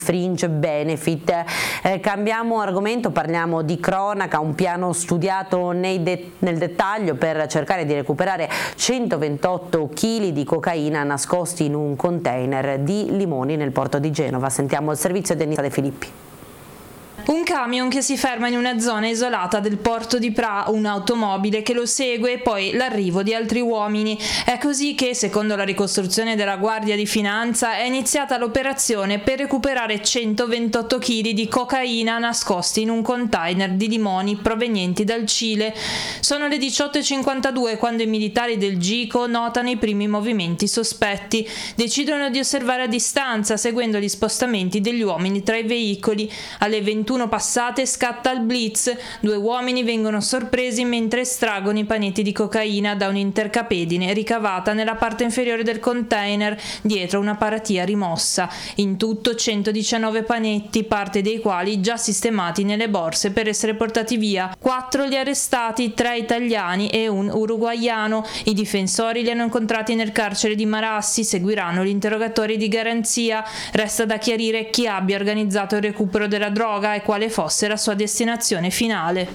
fringe benefit. Cambiamo argomento, parliamo di cronaca, un piano studiato nel dettaglio per cercare di recuperare 128 kg di cocaina nascosti in un container di limoni nel porto di Genova. Sentiamo il servizio di Anita De Filippi. Un camion che si ferma in una zona isolata del porto di Pra, un'automobile che lo segue e poi l'arrivo di altri uomini. È così che, secondo la ricostruzione della Guardia di Finanza, è iniziata l'operazione per recuperare 128 kg di cocaina nascosti in un container di limoni provenienti dal Cile. Sono le 18:52 quando i militari del GICO notano i primi movimenti sospetti. Decidono di osservare a distanza, seguendo gli spostamenti degli uomini tra i veicoli. Alle 21 passate scatta il blitz. 2 uomini vengono sorpresi mentre estraggono i panetti di cocaina da un'intercapedine ricavata nella parte inferiore del container dietro una paratia rimossa. In tutto 119 panetti, parte dei quali già sistemati nelle borse per essere portati via. 4 gli arrestati, 3 italiani e un uruguaiano. I difensori li hanno incontrati nel carcere di Marassi, seguiranno gli interrogatori di garanzia. Resta da chiarire chi abbia organizzato il recupero della droga e quale fosse la sua destinazione finale.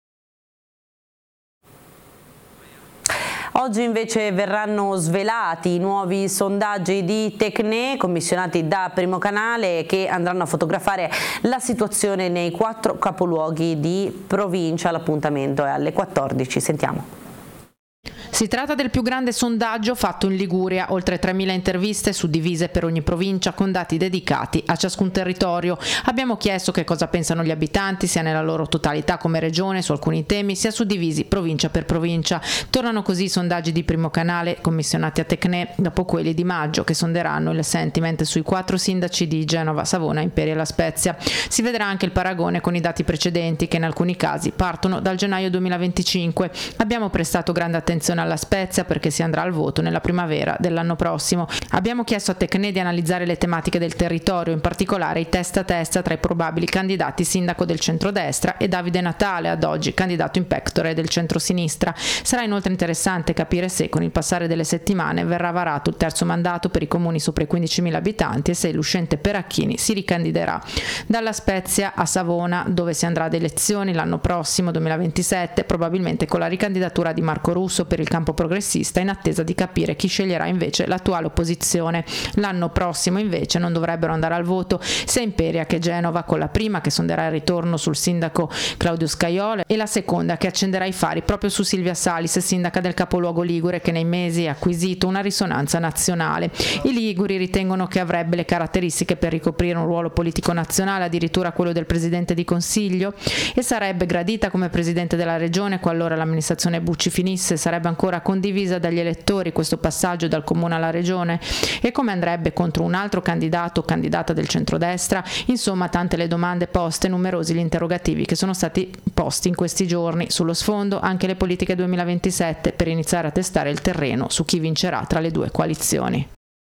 Oggi invece verranno svelati i nuovi sondaggi di Tecne commissionati da Primo Canale che andranno a fotografare la situazione nei 4 capoluoghi di provincia. L'appuntamento è alle 14. Sentiamo. Si tratta del più grande sondaggio fatto in Liguria, oltre 3.000 interviste suddivise per ogni provincia con dati dedicati a ciascun territorio. Abbiamo chiesto che cosa pensano gli abitanti, sia nella loro totalità come regione su alcuni temi, sia suddivisi provincia per provincia. Tornano così i sondaggi di Primo Canale commissionati a Tecne dopo quelli di maggio che sonderanno il sentiment sui 4 sindaci di Genova, Savona, Imperia e La Spezia. Si vedrà anche il paragone con i dati precedenti che in alcuni casi partono dal gennaio 2025. Abbiamo prestato grande attenzione alla Spezia perché si andrà al voto nella primavera dell'anno prossimo. Abbiamo chiesto a Tecne di analizzare le tematiche del territorio, in particolare i testa a testa tra i probabili candidati sindaco del centrodestra e Davide Natale, ad oggi candidato in pectore del centrosinistra. Sarà inoltre interessante capire se con il passare delle settimane verrà varato il terzo mandato per i comuni sopra i 15.000 abitanti e se l'uscente Peracchini si ricandiderà. Dalla Spezia a Savona, dove si andrà ad elezioni l'anno prossimo 2027, probabilmente con la ricandidatura di Marco Russo per il campo progressista, in attesa di capire chi sceglierà invece l'attuale opposizione. L'anno prossimo invece non dovrebbero andare al voto sia Imperia che Genova, con la prima che sonderà il ritorno sul sindaco Claudio Scaiola e la seconda che accenderà i fari proprio su Silvia Salis, sindaca del capoluogo ligure, che nei mesi ha acquisito una risonanza nazionale. I liguri ritengono che avrebbe le caratteristiche per ricoprire un ruolo politico nazionale, addirittura quello del presidente di consiglio, e sarebbe gradita come presidente della regione qualora l'amministrazione Bucci finisse. Sarebbe ancora condivisa dagli elettori questo passaggio dal comune alla regione, e come andrebbe contro un altro candidato o candidata del centrodestra. Insomma, tante le domande poste, numerosi gli interrogativi che sono stati posti in questi giorni. Sullo sfondo anche le politiche 2027 per iniziare a testare il terreno su chi vincerà tra le 2 coalizioni.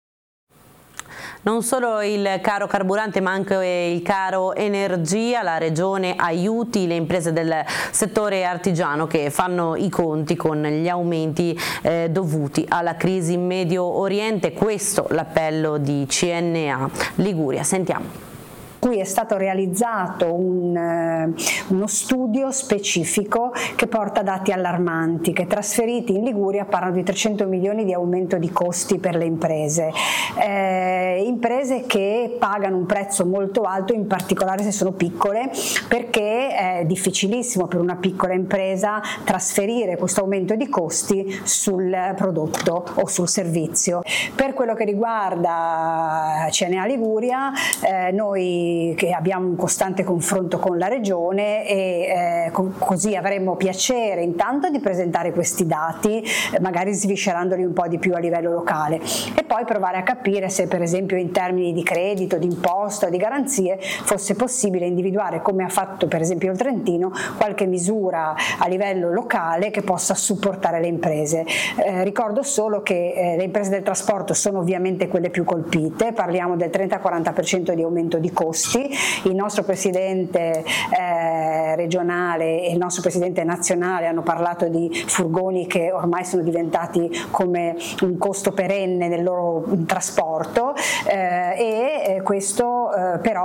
Non solo il caro carburante ma anche il caro energia. La Regione aiuti le imprese del settore artigiano che fanno i conti con gli aumenti dovuti alla crisi in Medio Oriente. Questo l'appello di CNA Liguria. Sentiamo. Cui è stato realizzato uno studio specifico che porta dati allarmanti, che trasferiti in Liguria parlano di 300 milioni di aumento di costi per le imprese che pagano un prezzo molto alto, in particolare se sono piccole, perché è difficilissimo per una piccola impresa trasferire questo aumento di costi sul prodotto o sul servizio. Per quello che riguarda CNA Liguria, noi che abbiamo un costante confronto con la Regione e così avremmo piacere intanto di presentare questi dati, magari sviscerandoli un po' di più a livello locale, e poi provare a capire se per esempio in termini di credito, di imposta o di garanzie fosse possibile individuare, come ha fatto per esempio il Trentino, qualche misura a livello locale che possa supportare le imprese. Ricordo solo che le imprese del trasporto sono ovviamente quelle più colpite, parliamo del 30-40% di aumento di costi. Il nostro presidente regionale e il nostro presidente presidente nazionale hanno parlato di furgoni che ormai sono diventati come un costo perenne nel loro trasporto, e questo però